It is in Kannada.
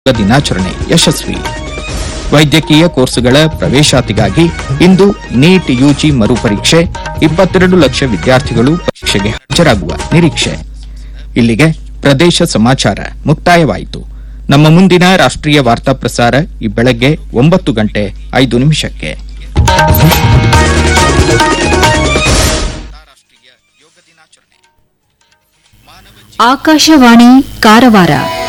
ದಿನಾಚರಣೆ ಯಶಸ್ವಿ. ವೈದ್ಯಕೀಯ ಕೋರ್ಸುಗಳ ಪ್ರವೇಶಾತಿಗಾಗಿ ಇಂದು ನೀಟ್ ಯುಜಿ ಮರುಪರೀಕ್ಷೆ. 22 ಲಕ್ಷ ವಿದ್ಯಾರ್ಥಿಗಳು ಪರೀಕ್ಷೆಗೆ ಹಾಜರಾಗುವ ನಿರೀಕ್ಷೆ. ಇಲ್ಲಿಗೆ ಪ್ರದೇಶ ಸಮಾಚಾರ ಮುಕ್ತಾಯವಾಯಿತು. ನಮ್ಮ ಮುಂದಿನ ರಾಷ್ಟ್ರೀಯ ವಾರ್ತಾ ಪ್ರಸಾರ ಈ ಬೆಳಗ್ಗೆ 9:05 ಆಕಾಶವಾಣಿ ಕಾರವಾರ.